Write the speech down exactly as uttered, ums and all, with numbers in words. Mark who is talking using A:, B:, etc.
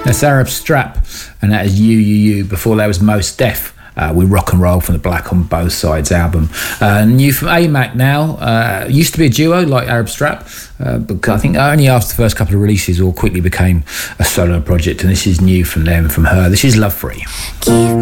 A: That's Arab Strap, and that is You, You, You. Before that was Mos Def. Uh, with Rock and Roll from the Black on Both Sides album. Uh, new from A M A C now. Uh, used to be a duo like Arab Strap, uh, but I think only after the first couple of releases all quickly became a solo project, and this is new from them, from her. This is Love Free. Keep